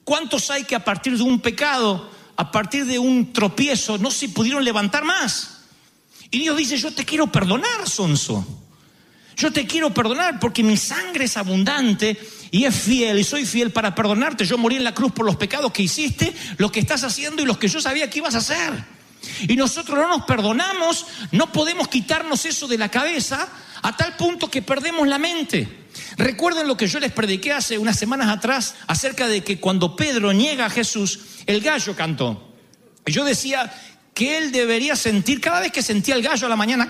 ¿Cuántos hay que a partir de un pecado, a partir de un tropiezo, no se pudieron levantar más? Y Dios dice, yo te quiero perdonar, sonso. Yo te quiero perdonar porque mi sangre es abundante y es fiel, y soy fiel para perdonarte. Yo morí en la cruz por los pecados que hiciste, los que estás haciendo y los que yo sabía que ibas a hacer. Y nosotros no nos perdonamos, no podemos quitarnos eso de la cabeza a tal punto que perdemos la mente. Recuerden lo que yo les prediqué hace unas semanas atrás acerca de que cuando Pedro niega a Jesús, el gallo cantó. Y yo decía que él debería sentir, cada vez que sentía el gallo a la mañana,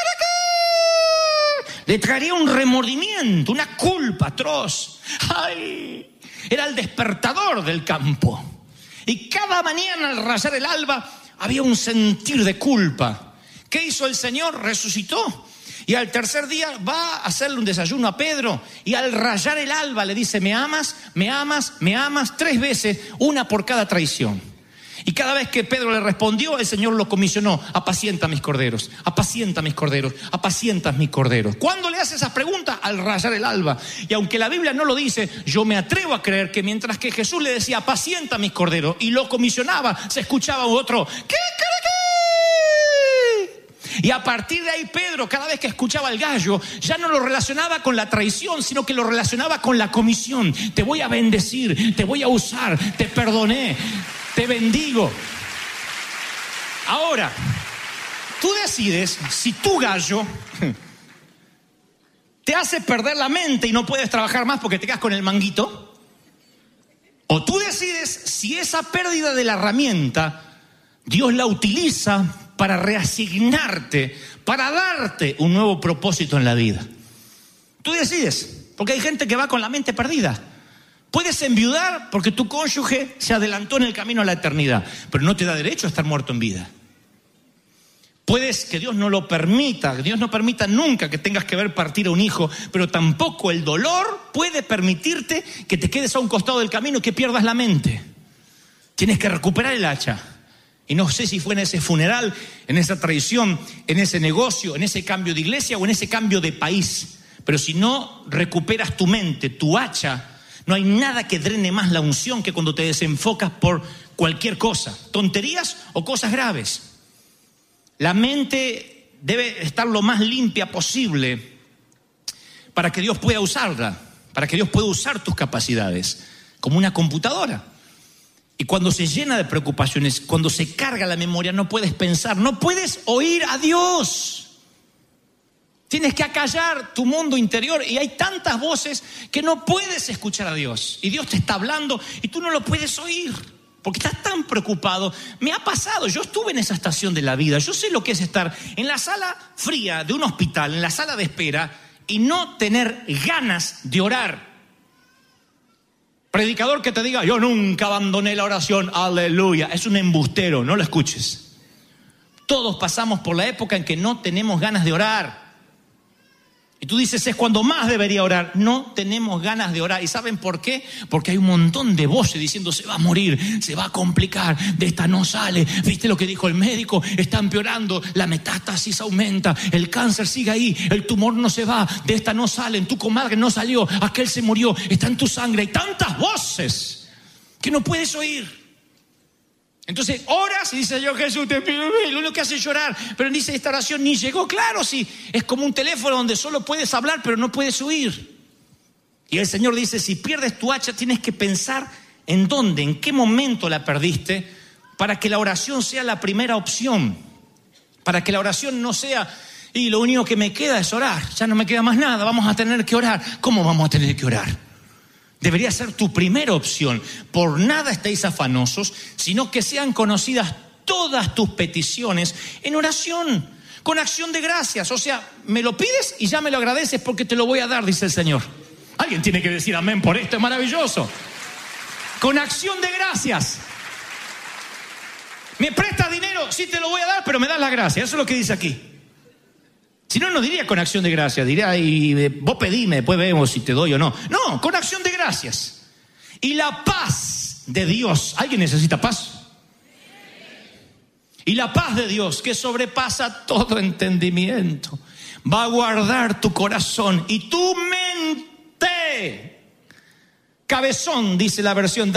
le traería un remordimiento, una culpa atroz. ¡Ay! Era el despertador del campo. Y cada mañana al rayar el alba había un sentir de culpa. ¿Qué hizo el Señor? Resucitó. Y al tercer día va a hacerle un desayuno a Pedro. Y al rayar el alba le dice, ¿me amas? ¿Me amas? ¿Me amas? 3 veces, una por cada traición. Y cada vez que Pedro le respondió, el Señor lo comisionó: apacienta mis corderos, apacienta mis corderos, apacienta mis corderos. ¿Cuándo le hace esas preguntas? Al rayar el alba. Y aunque la Biblia no lo dice, yo me atrevo a creer que mientras que Jesús le decía apacienta mis corderos y lo comisionaba, se escuchaba otro ¿qué? Y a partir de ahí Pedro, cada vez que escuchaba el gallo, ya no lo relacionaba con la traición, sino que lo relacionaba con la comisión. Te voy a bendecir, te voy a usar, te perdoné, te bendigo. Ahora, tú decides si tu gallo te hace perder la mente y no puedes trabajar más porque te quedas con el manguito, o tú decides si esa pérdida de la herramienta Dios la utiliza para reasignarte, para darte un nuevo propósito en la vida. Tú decides, porque hay gente que va con la mente perdida. Puedes enviudar porque tu cónyuge se adelantó en el camino a la eternidad, pero no te da derecho a estar muerto en vida. Puedes que Dios no lo permita, que Dios no permita nunca que tengas que ver partir a un hijo, pero tampoco el dolor puede permitirte que te quedes a un costado del camino y que pierdas la mente. Tienes que recuperar el hacha. Y no sé si fue en ese funeral, en esa traición, en ese negocio, en ese cambio de iglesia o en ese cambio de país. Pero si no recuperas tu mente, tu hacha, no hay nada que drene más la unción que cuando te desenfocas por cualquier cosa, tonterías o cosas graves. La mente debe estar lo más limpia posible para que Dios pueda usarla, para que Dios pueda usar tus capacidades, como una computadora. Y cuando se llena de preocupaciones, cuando se carga la memoria, no puedes pensar, no puedes oír a Dios. Tienes que acallar tu mundo interior y hay tantas voces que no puedes escuchar a Dios. Y Dios te está hablando y tú no lo puedes oír porque estás tan preocupado. Me ha pasado, yo estuve en esa estación de la vida. Yo sé lo que es estar en la sala fría de un hospital, en la sala de espera y no tener ganas de orar. Predicador que te diga, yo nunca abandoné la oración, aleluya, es un embustero, no lo escuches. Todos pasamos por la época en que no tenemos ganas de orar. Y tú dices, es cuando más debería orar. No tenemos ganas de orar. ¿Y saben por qué? Porque hay un montón de voces diciendo, se va a morir, se va a complicar, de esta no sale. ¿Viste lo que dijo el médico? Está empeorando, la metástasis aumenta, el cáncer sigue ahí, el tumor no se va, de esta no sale, en tu comadre no salió, aquel se murió, está en tu sangre. Hay tantas voces que no puedes oír. Entonces oras y dices, yo Jesús te pido, lo único que hace es llorar. Pero dice, esta oración ni llegó. Claro, sí, es como un teléfono donde solo puedes hablar pero no puedes oír. Y el Señor dice, si pierdes tu hacha tienes que pensar en dónde, en qué momento la perdiste, para que la oración sea la primera opción. Para que la oración no sea, y lo único que me queda es orar, ya no me queda más nada, vamos a tener que orar. ¿Cómo vamos a tener que orar? Debería ser tu primera opción. Por nada estéis afanosos, sino que sean conocidas todas tus peticiones en oración, con acción de gracias. O sea, me lo pides y ya me lo agradeces porque te lo voy a dar, dice el Señor. Alguien tiene que decir amén por esto, es maravilloso. Con acción de gracias. ¿Me prestas dinero? Sí, te lo voy a dar, pero me das la gracia. Eso es lo que dice aquí. Si no, no diría con acción de gracias, diría, y vos pedime, después vemos si te doy o no. No, con acción de gracias. Y la paz de Dios, ¿alguien necesita paz? Y la paz de Dios, que sobrepasa todo entendimiento, va a guardar tu corazón y tu mente. Cabezón, dice la versión